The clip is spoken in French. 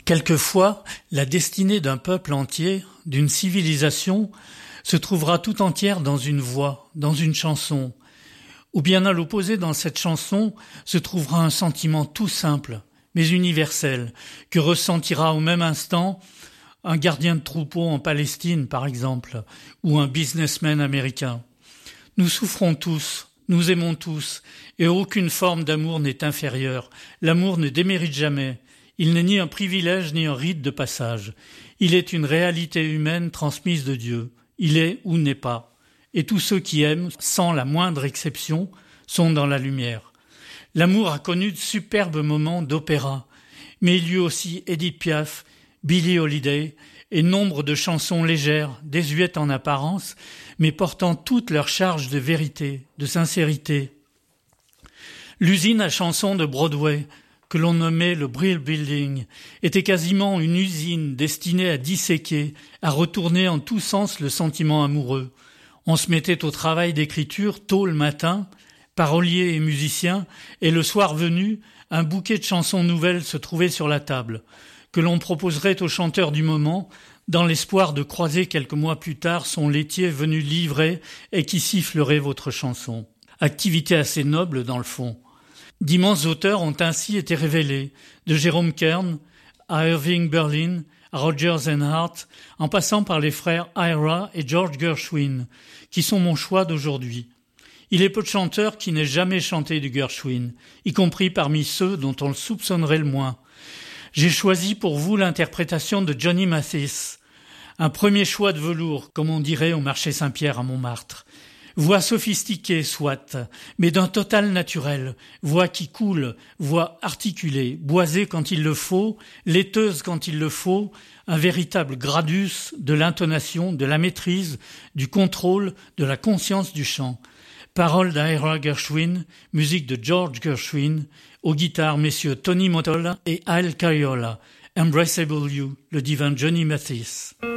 Quelquefois, la destinée d'un peuple entier, d'une civilisation, se trouvera tout entière dans une voix, dans une chanson. Ou bien à l'opposé, dans cette chanson, se trouvera un sentiment tout simple, mais universel, que ressentira au même instant un gardien de troupeau en Palestine, par exemple, ou un businessman américain. Nous souffrons tous, nous aimons tous, et aucune forme d'amour n'est inférieure. L'amour ne démérite jamais. Il n'est ni un privilège ni un rite de passage. Il est une réalité humaine transmise de Dieu. Il est ou n'est pas. Et tous ceux qui aiment, sans la moindre exception, sont dans la lumière. L'amour a connu de superbes moments d'opéra, mais il y eut aussi Edith Piaf, Billie Holiday et nombre de chansons légères, désuètes en apparence, mais portant toute leur charge de vérité, de sincérité. L'usine à chansons de Broadway, que l'on nommait le Brill Building, était quasiment une usine destinée à disséquer, à retourner en tous sens le sentiment amoureux. On se mettait au travail d'écriture tôt le matin, paroliers et musiciens, et le soir venu, un bouquet de chansons nouvelles se trouvait sur la table, que l'on proposerait au chanteur du moment, dans l'espoir de croiser quelques mois plus tard son laitier venu livrer et qui sifflerait votre chanson. Activité assez noble dans le fond. D'immenses auteurs ont ainsi été révélés, de Jérôme Kern à Irving Berlin, à Rodgers and Hart, en passant par les frères Ira et George Gershwin, qui sont mon choix d'aujourd'hui. Il est peu de chanteurs qui n'aient jamais chanté du Gershwin, y compris parmi ceux dont on le soupçonnerait le moins. J'ai choisi pour vous l'interprétation de Johnny Mathis, un premier choix de velours, comme on dirait au marché Saint-Pierre à Montmartre. Voix sophistiquée, soit, mais d'un total naturel, voix qui coule, voix articulée, boisée quand il le faut, laiteuse quand il le faut, un véritable gradus de l'intonation, de la maîtrise, du contrôle, de la conscience du chant. Paroles d'Ira Gershwin, musique de George Gershwin, aux guitares messieurs Tony Mottola et Al Caiola. Embraceable You, le divin Johnny Mathis.